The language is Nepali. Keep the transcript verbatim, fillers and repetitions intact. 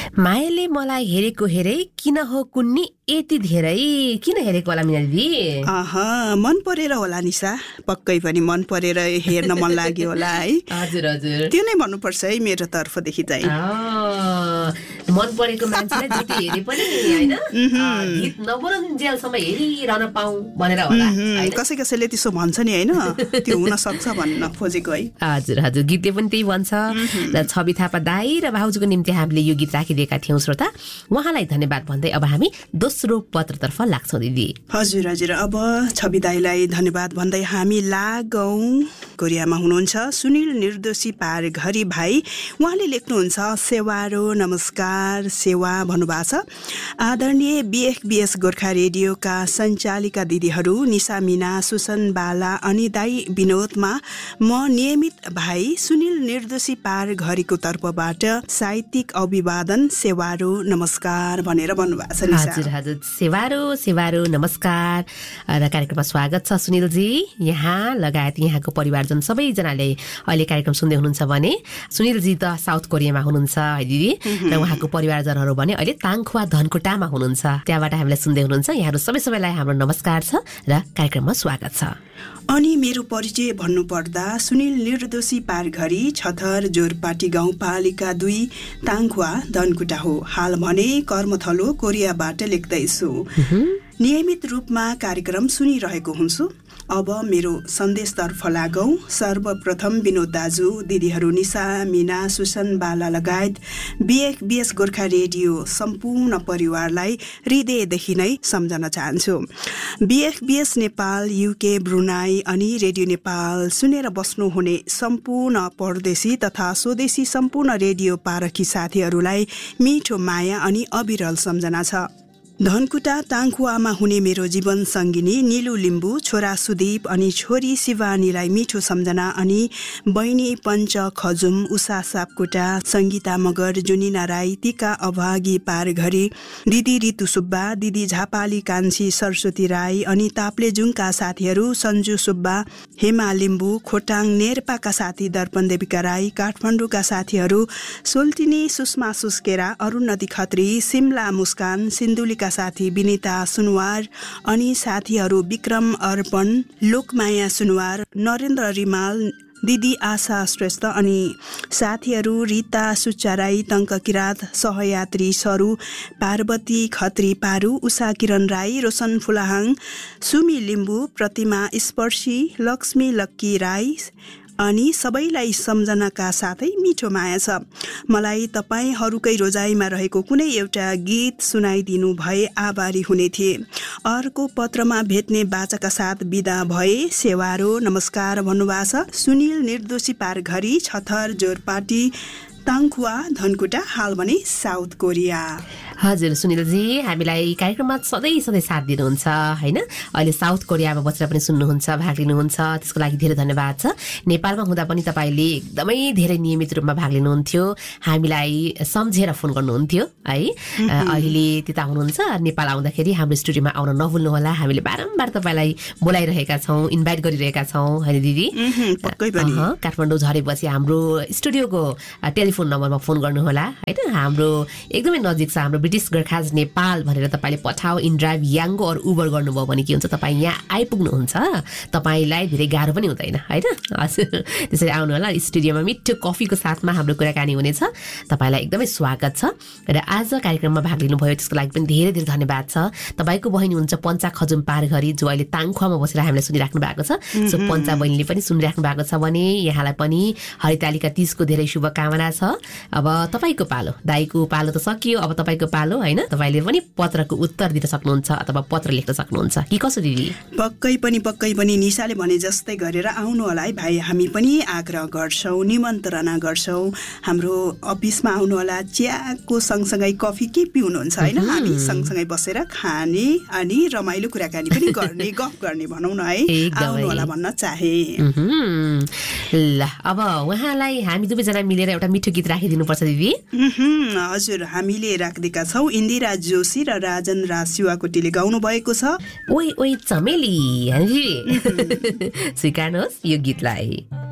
मायाले मलाई हेरेको हेरे किन हो कुन्नी यति धेरै किन हेरेको होला मिना दिदी? अह मन परेर होला निशा, पक्कै पनि मन परेर हेर्न मन लाग्यो होला है। हजुर हजुर त्यो नै भन्नुपर्छ है मेरो तर्फदेखि चाहिँ। मन परेको मान्छेलाई जति हेरे पनि हैन गीत नबनाउन्जेलसम्म हेरिरहन पाऊँ भनेर होला। कसै कसैले त्यसो भन्छ नि हैन, त्यो हुन सक्छ भन्न खोजेको है। हजुर हजुर गीतले पनि त्यही भन्छ। र छवि थापा दाई र भाउजूको निम्ति हामीले यो गीत राखिदिएका थियौँ श्रोता, उहाँलाई धन्यवाद भन्दै अब हामी दोस्रो पत्रतर्फ लाग्छौँ दिदी। हजुर हजुर अब छवि दाईलाई धन्यवाद भन्दै हामी लागौँ। कोरियामा हुनुहुन्छ सुनिल निर्दोषी पार घरी भाइ, उहाँले लेख्नुहुन्छ सेवारो नमस्कार सेवा भन्नुभएको छ। आदरणीय बिएफबिएस गोर्खा रेडियोका सञ्चालिका दिदीहरू निशा मिना सुसन बाला अनि दाई विनोदमा म नियमित भाइ सुनिल निर्दोषी पार घरीको तर्फबाट साहित्यिक अभिवादन सेवारो नमस्कार भनेर भन्नुभएको छ। हजुर हजुर सेवारो सेवारो नमस्कार र कार्यक्रममा स्वागत छ सुनिलजी। यहाँ लगायत यहाँको परिवारजन सबैजनाले अहिले कार्यक्रम सुन्दै हुनुहुन्छ भने सुनिलजी त साउथ कोरियामा हुनुहुन्छ है दिदी, र उहाँको परिवारजनहरू भने अहिले ताङखुवा धनकुटामा हुनुहुन्छ, त्यहाँबाट हामीलाई सुन्दै हुनुहुन्छ। यहाँहरू सबै सबैलाई हाम्रो नमस्कार छ र कार्यक्रममा स्वागत छ। अनि मेरो परिचय भन्नुपर्दा सुनिल निर्दोषी पारघरी छथर जोरपाटी गाउँपालिका दुई ताङखुवा धनकुटा हो। हाल भने कर्मथलो कोरियाबाट लेख्दैछु। नियमित रूपमा कार्यक्रम सुनिरहेको हुन्छु। अब मेरो सन्देशतर्फ लागौँ। सर्वप्रथम विनोद दाजु दिदीहरू निशा मिना सुसन बाला लगायत बिएफबिएस गोर्खा रेडियो सम्पूर्ण परिवारलाई हृदयदेखि नै सम्झन चाहन्छु। बिएफबिएस नेपाल युके ब्रुनाई अनि रेडियो नेपाल सुनेर बस्नुहुने सम्पूर्ण परदेशी तथा स्वदेशी सम्पूर्ण रेडियो पारखी साथीहरूलाई मिठो माया अनि अविरल सम्झना छ। धनकुटा ताङखुवामा हुने मेरो जीवन सङ्गिनी निलु लिम्बू, छोरा सुदीप अनि छोरी शिवानीलाई मिठो सम्झना अनि बहिनी पञ्च खजुम, उषा सापकोटा, सङ्गीता मगर, जुनिना राई, टिका अभागी पारघरी, दिदी रितु सुब्बा, दिदी झापाली कान्छी सरस्वती राई अनि ताप्लेजुङका साथीहरू सन्जु सुब्बा, हेमा लिम्बू, खोटाङ नेर्पाका साथी दर्पण देविका राई, काठमाडौँका साथीहरू सोल्टिनी सुषमा सुस्केरा, अरुण नदी खत्री, सिमला मुस्कान, सिन्धुलीका साथी विनिता सुनवार अनि साथीहरू विक्रम अर्पण, लोकमाया सुनवार, नरेन्द्र रिमाल, दिदी आशा श्रेष्ठ अनि साथीहरू रिता सुच्चा राई, टङ्क किरात, सहयात्री सरू, पार्वती खत्री पारू, उषा किरण राई, रोशन फुलाहाङ, सुमी लिम्बू, प्रतिमा स्पर्शी, लक्ष्मी लक्की राई अनि सबैलाई सम्झनाका साथै मिठो माया छ। मलाई तपाईँहरूकै रोजाइमा रहेको कुनै एउटा गीत सुनाइदिनु भए आभारी हुने थिए। अर्को पत्रमा भेट्ने बाचाका साथ बिदा भए। सेवारो नमस्कार भन्नुभएको छ सुनिल निर्दोषी पारघरी छथर जोरपाटी ताङखुवा धनकुटा, हाल भने साउथ कोरिया। हजुर सुनिलजी हामीलाई कार्यक्रममा सधैँ सधैँ साथ दिनुहुन्छ होइन। अहिले साउथ कोरियामा बसेर पनि सुन्नुहुन्छ, भाग लिनुहुन्छ, त्यसको लागि धेरै धन्यवाद छ। नेपालमा हुँदा पनि तपाईँले एकदमै धेरै नियमित रूपमा भाग लिनुहुन्थ्यो, हामीलाई सम्झेर फोन गर्नुहुन्थ्यो है। अहिले त्यता हुनुहुन्छ, नेपाल आउँदाखेरि हाम्रो स्टुडियोमा आउन नभुल्नुहोला। हामीले बारम्बार तपाईँलाई बोलाइरहेका छौँ, इन्भाइट गरिरहेका छौँ होइन दिदी। काठमाडौँ झरेपछि हाम्रो स्टुडियोको टेलिफोन नम्बरमा फोन गर्नुहोला होइन। हाम्रो एकदमै नजिक छ, हाम्रो ब्रिटिस गोर्खाज नेपाल भनेर तपाईँले पठाओ इन ड्राइभ याङ्गो अरू उबर गर्नुभयो भने के हुन्छ, तपाईँ यहाँ आइपुग्नुहुन्छ, तपाईँलाई धेरै गाह्रो पनि हुँदैन होइन। हजुर त्यसरी आउनु होला। स्टुडियोमा मिठो कफीको साथमा हाम्रो कुराकानी हुनेछ। तपाईँलाई एकदमै स्वागत छ र आज कार्यक्रममा भाग लिनुभयो त्यसको लागि पनि धेरै धेरै धन्यवाद छ। तपाईँको बहिनी हुन्छ पञ्चा खजुम पारघरी जो अहिले ताङखुवामा बसेर हामीलाई सुनिराख्नु भएको छ। सो पञ्चा बहिनीले पनि सुनिराख्नु भएको छ भने यहाँलाई पनि हरितालिका तीजको धेरै शुभकामना छ। अब तपाईँको पालो, दाईको पालो त सकियो, अब तपाईँको पालो होइन। तपाईँले पनि पत्रको उत्तर दिन सक्नुहुन्छ अथवा पत्र लेख्न सक्नुहुन्छ कि कसो दिदी? पक्कै पनि पक्कै पनि निशाले भने जस्तै गरेर आउनु होला है भाइ। हामी पनि आग्रह गर्छौँ, निमन्त्रणा गर्छौँ। हाम्रो अफिसमा आउनु होला, चियाको सँगसँगै कफी के पिउनुहुन्छ होइन, हामी सँगसँगै बसेर खाने अनि रमाइलो कुराकानी पनि गर्ने, गफ गर्ने भनौँ न है। आउनु होला भन्न चाहे। ल अब उहाँलाई हामी दुवैजना मिलेर एउटा मिठो गीत राखिदिनुपर्छ दिदी। हजुर हामीले राखिदिएका छौँ। इन्दिरा जोशी र राजन राज शिवाकोटीले गाउनु भएको छ ओइ ओइ चमेली। स्वीकार्नुहोस् यो गीतलाई।